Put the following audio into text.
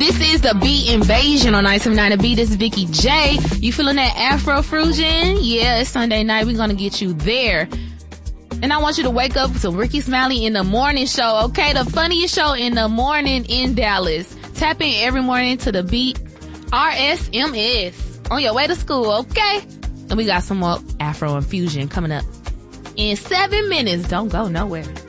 This is the Beat Invasion on 979 The Beat. This is Vicky J. You feeling that Afrofusion? Yeah, it's Sunday night. We're going to get you there. And I want you to wake up to Ricky Smiley in the morning show, okay? The funniest show in the morning in Dallas. Tap in every morning to the Beat RSMS on your way to school, okay? And we got some more Afro Infusion coming up in 7 minutes. Don't go nowhere.